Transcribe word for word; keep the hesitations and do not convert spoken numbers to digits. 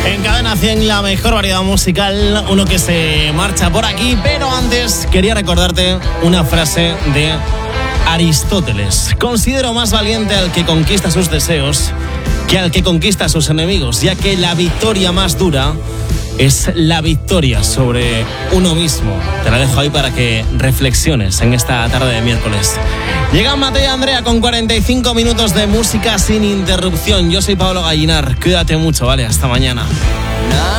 En Cadena cien, la mejor variedad musical, uno que se marcha por aquí, pero antes quería recordarte una frase de Aristóteles. Considero más valiente al que conquista sus deseos que al que conquista a sus enemigos, ya que la victoria más dura es la victoria sobre uno mismo. Te la dejo ahí para que reflexiones en esta tarde de miércoles. Llegan Mateo y Andrea con cuarenta y cinco minutos de música sin interrupción. Yo soy Pablo Gallinar. Cuídate mucho, ¿vale? Hasta mañana.